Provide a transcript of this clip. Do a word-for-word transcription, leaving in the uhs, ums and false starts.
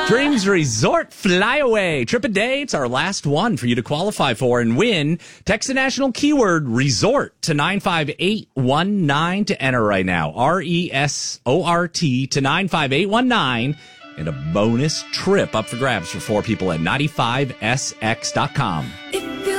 Dreams Resort Flyaway. Trip a day. It's our last one for you to qualify for and win. Text the national keyword resort to nine five eight one nine to enter right now. R E S O R T to nine five eight one nine. And a bonus trip up for grabs for four people at ninety-five S X dot com.